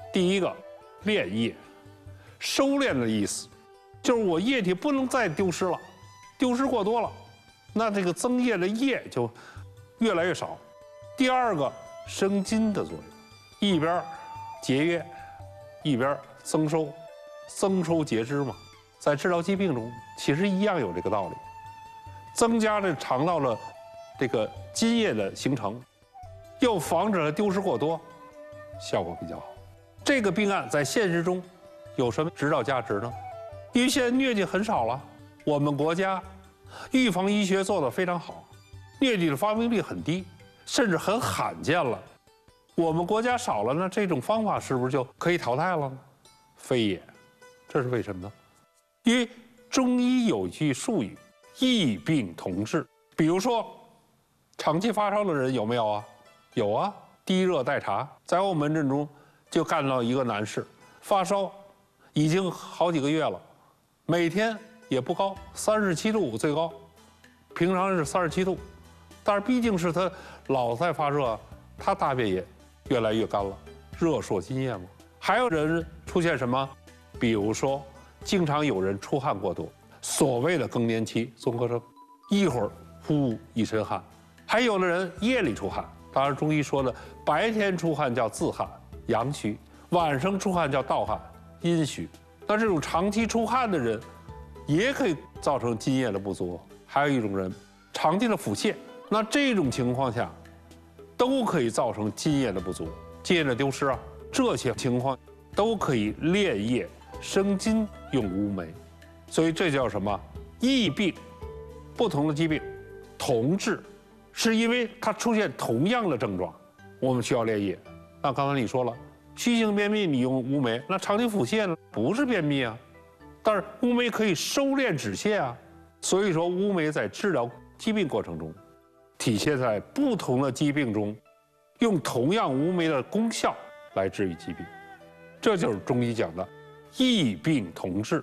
第一个，炼液，收敛的意思，就是我液体不能再丢失了，丢失过多了，那这个增液的液就越来越少。第二个，生津的作用，一边节约，一边增收节脂嘛，在治疗疾病中其实一样有这个道理，增加这肠道的这个津液的形成，又防止它丢失过多，效果比较好。这个病案在现实中有什么指导价值呢？因为现在疟疾很少了，我们国家预防医学做得非常好，疟疾的发病率很低，甚至很罕见了。我们国家少了，那这种方法是不是就可以淘汰了呢？非也，这是为什么呢？因为中医有句术语，异病同治。比如说，长期发烧的人有没有啊？有啊，低热待查。在我门诊中就看到一个男士，发烧已经好几个月了，每天也不高，37度5最高，平常是37度，但是毕竟是他老在发热，他大便也越来越干了，热烁津液嘛。还有人出现什么？比如说，经常有人出汗过多，所谓的更年期综合征，一会儿呼一身汗。还有的人夜里出汗，当然中医说的白天出汗叫自汗，阳虚；晚上出汗叫盗汗，阴虚。那这种长期出汗的人，也可以造成津液的不足。还有一种人，长期的腹泻，那这种情况下，都可以造成津液的不足，津液的丢失啊。这些情况都可以炼液生津，用乌梅。所以这叫什么？异病，不同的疾病同治，是因为它出现同样的症状，我们需要炼液。那刚才你说了，虚性便秘你用乌梅，那长期腹泻呢？不是便秘啊，但是乌梅可以收敛止泻啊。所以说，乌梅在治疗疾病过程中，体现在不同的疾病中，用同样乌梅的功效来治愈疾病，这就是中医讲的异病同治。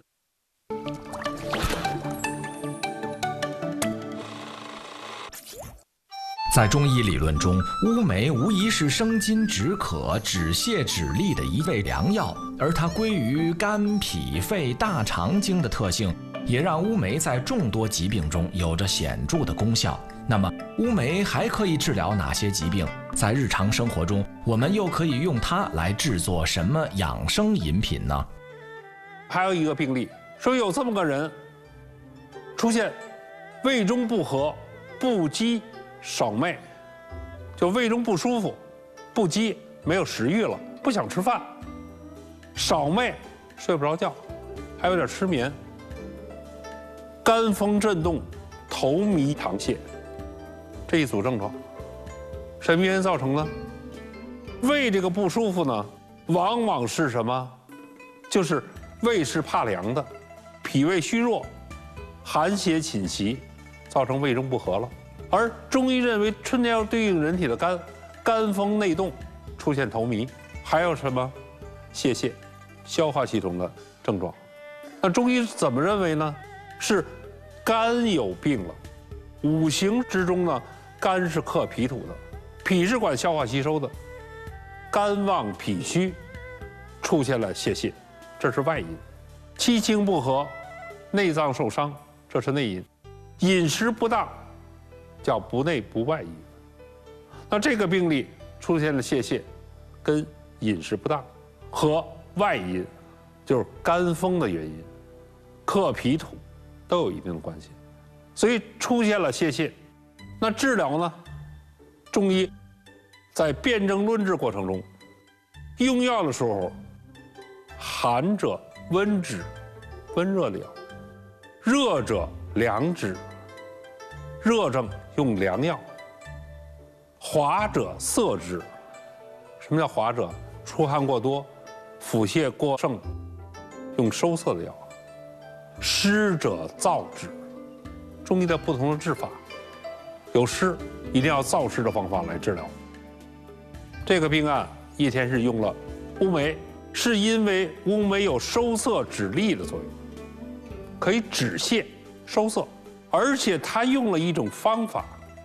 在中医理论中，乌梅无疑是生津止渴、止泻止痢的一味良药，而它归于肝、脾、肺、大肠经的特性，也让乌梅在众多疾病中有着显著的功效。那么，乌梅还可以治疗哪些疾病？在日常生活中，我们又可以用它来制作什么养生饮品呢？ 还有一个病例说，有这么个人出现胃中不和、不饥、少寐，就胃中不舒服、不饥，没有食欲了，不想吃饭，少寐，睡不着觉，还有点失眠，肝风震动、头迷溏泻，这一组症状，什么原因造成呢？胃这个不舒服呢，往往是什么？就是胃是怕凉的，脾胃虚弱，寒邪侵袭，造成胃中不和了。而中医认为春天要对应人体的肝，肝风内动，出现头迷，还有什么泄泻，消化系统的症状。那中医怎么认为呢？是肝有病了。五行之中呢，肝是克脾土的，脾是管消化吸收的，肝旺脾虚，出现了泄泻，这是外因。七情不和，内脏受伤，这是内因。饮食不当，叫不内不外因。那这个病例出现了泄泻，跟饮食不当和外因，就是肝风的原因，克脾土，都有一定的关系。所以出现了泄泻，那治疗呢？中医在辨证论治过程中，用药的时候，寒者温之，温热的药；热者凉之，热症用凉药；滑者涩之。什么叫滑者？出汗过多、腹泻过盛，用收涩的药；湿者燥之。中医的不同的治法，有湿一定要燥湿的方法来治疗。这个病案叶天士用了乌梅，是因为乌梅有收涩止痢的作用，可以止泻收涩，而且他用了一种方法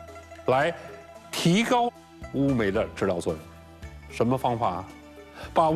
来提高乌梅的治疗作用。什么方法啊？把